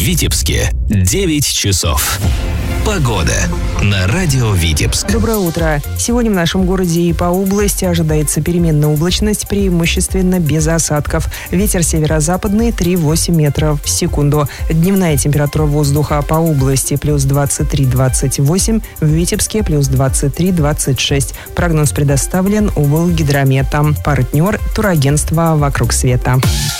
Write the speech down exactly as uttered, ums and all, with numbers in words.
Витебске девять часов. Погода на радио Витебск. Доброе утро. Сегодня в нашем городе и по области ожидается переменная облачность, преимущественно без осадков. Ветер северо-западный три-восемь метров в секунду. Дневная температура воздуха по области плюс двадцать три - двадцать восемь, в Витебске плюс двадцать три - двадцать шесть. Прогноз предоставлен УВЛГидромета. Партнер турагентства «Вокруг света».